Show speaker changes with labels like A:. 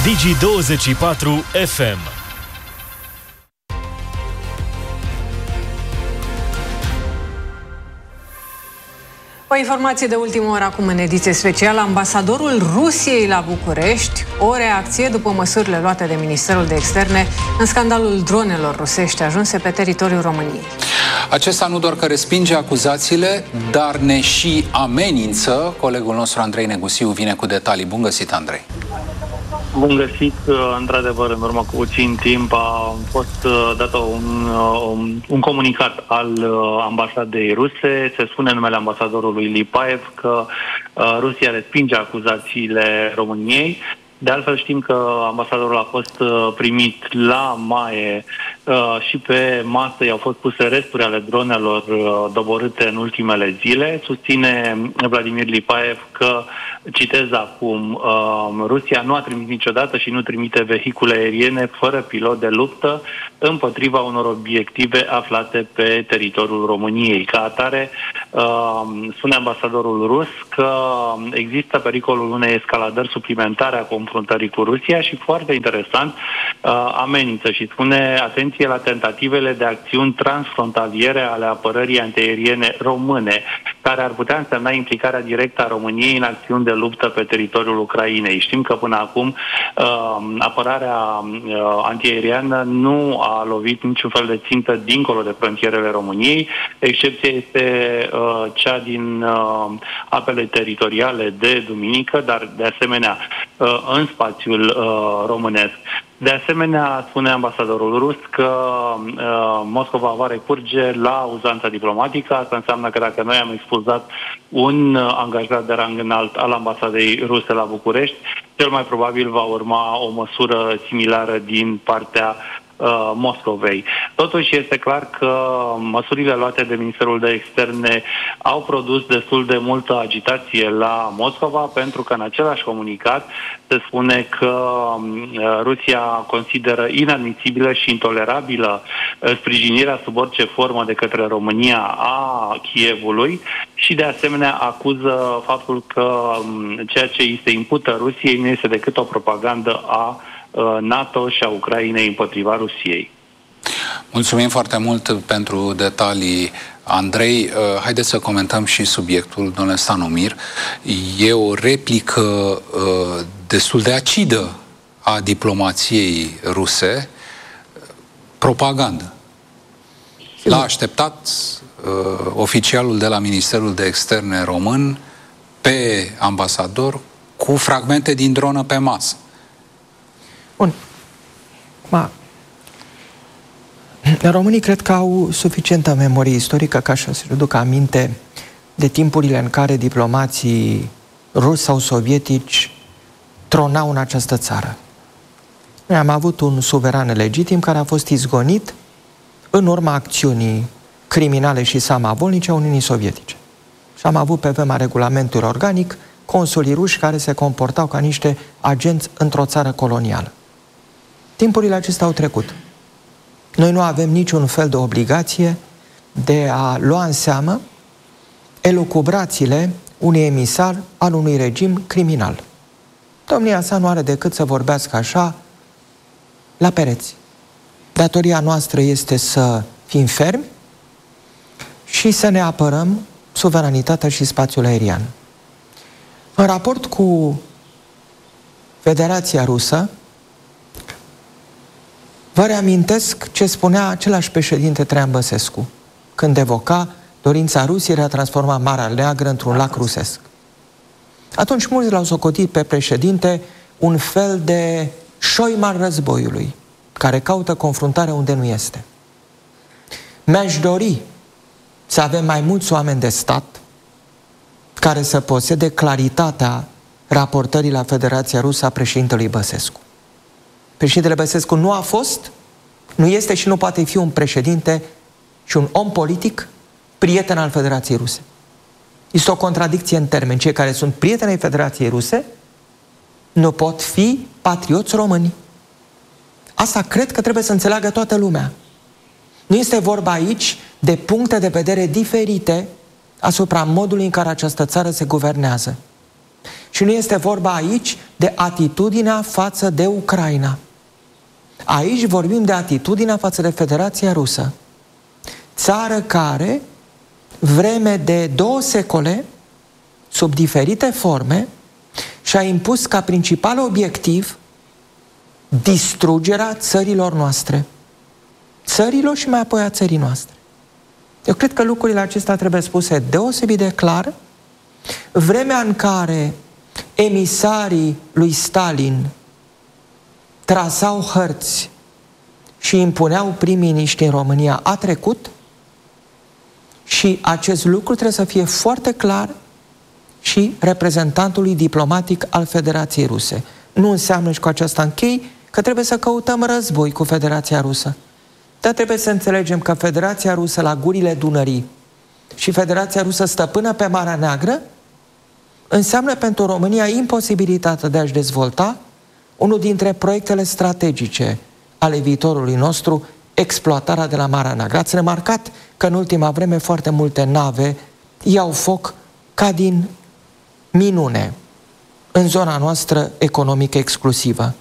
A: Digi24 FM.
B: O informație de ultimă oră acum în ediție specială. Ambasadorul Rusiei la București, o reacție după măsurile luate de Ministerul de Externe în scandalul dronelor rusești ajunse pe teritoriul României.
C: Acesta nu doar că respinge acuzațiile, dar ne și amenință. Colegul nostru Andrei Negusiu vine cu detalii. Bun găsit, Andrei!
D: Bun găsit! Într-adevăr, în urmă cu puțin timp a fost dat un comunicat al ambasadei ruse. Se spune în numele ambasadorului Lipaev că Rusia respinge acuzațiile României. De altfel știm că ambasadorul a fost primit la Maie și pe masă i-au fost puse resturi ale dronelor doborâte în ultimele zile. Susține Vladimir Lipaev că, citez acum, Rusia nu a trimis niciodată și nu trimite vehicule aeriene fără pilot de luptă împotriva unor obiective aflate pe teritoriul României. Ca atare, spune ambasadorul rus că există pericolul unei escaladări suplimentare a confruntării cu Rusia și, foarte interesant, amenință și spune atenție la tentativele de acțiuni transfrontaliere ale apărării antiaeriene române, care ar putea însemna implicarea directă a României în acțiuni de luptă pe teritoriul Ucrainei. Știm că până acum apărarea antiaeriană nu a lovit niciun fel de țintă dincolo de frontierele României. Excepția este cea din apele teritoriale de duminică, dar de asemenea în spațiul românesc. De asemenea, spune ambasadorul rus că Moscova va recurge la uzanța diplomatică. Asta înseamnă că dacă noi am expulzat un angajat de rang înalt al ambasadei ruse la București, cel mai probabil va urma o măsură similară din partea Moscovei. Totuși este clar că măsurile luate de Ministerul de Externe au produs destul de multă agitație la Moscova, pentru că în același comunicat se spune că Rusia consideră inadmisibilă și intolerabilă sprijinirea sub orice formă de către România a Kievului și de asemenea acuză faptul că ceea ce îi se impută Rusiei nu este decât o propagandă a NATO și a Ucrainei împotriva Rusiei.
C: Mulțumim foarte mult pentru detalii, Andrei. Haideți să comentăm și subiectul, domnule Stanomir. E o replică destul de acidă a diplomației ruse, propagandă. L-a așteptat oficialul de la Ministerul de Externe român pe ambasador cu fragmente din dronă pe masă.
E: Bun. Românii cred că au suficientă memorie istorică ca să-și ducă aminte de timpurile în care diplomații rusi sau sovietici tronau în această țară. Noi am avut un suveran legitim care a fost izgonit în urma acțiunii criminale și samavolnice a Uniunii Sovietice. Și am avut pe vremea regulamentului organic consulii ruși care se comportau ca niște agenți într-o țară colonială. Timpurile acestea au trecut. Noi nu avem niciun fel de obligație de a lua în seamă elucubrațiile unui emisar al unui regim criminal. Domnia sa nu are decât să vorbească așa la pereți. Datoria noastră este să fim fermi și să ne apărăm suveranitatea și spațiul aerian. În raport cu Federația Rusă, vă reamintesc ce spunea același președinte Traian Băsescu când evoca dorința Rusiei de a transforma Marea Neagră într-un lac rusesc. Atunci mulți l-au socotit pe președinte un fel de șoim al războiului, care caută confruntarea unde nu este. Mi-aș dori să avem mai mulți oameni de stat care să posede claritatea raportării la Federația Rusă a președintelui Băsescu. Președintele Băsescu nu a fost, nu este și nu poate fi un președinte și un om politic prieten al Federației Ruse. Este o contradicție în termeni. Cei care sunt prieteni ai Federației Ruse nu pot fi patrioți români. Asta cred că trebuie să înțeleagă toată lumea. Nu este vorba aici de puncte de vedere diferite asupra modului în care această țară se guvernează. Și nu este vorba aici de atitudinea față de Ucraina. Aici vorbim de atitudinea față de Federația Rusă. Țară care, vreme de 2 secole, sub diferite forme, și-a impus ca principal obiectiv distrugerea țărilor noastre. Țărilor și mai apoi a țării noastre. Eu cred că lucrurile acestea trebuie spuse deosebit de clar. Vremea în care emisarii lui Stalin trasau hărți și impuneau prim-miniștri în România a trecut și acest lucru trebuie să fie foarte clar și reprezentantului diplomatic al Federației Ruse. Nu înseamnă, și cu aceasta închei, că trebuie să căutăm război cu Federația Rusă. Dar trebuie să înțelegem că Federația Rusă la gurile Dunării și Federația Rusă stăpână pe Marea Neagră înseamnă pentru România imposibilitatea de a-și dezvolta unul dintre proiectele strategice ale viitorului nostru, exploatarea de la Marea Neagră. Ați remarcat că în ultima vreme foarte multe nave iau foc ca din minune în zona noastră economică exclusivă.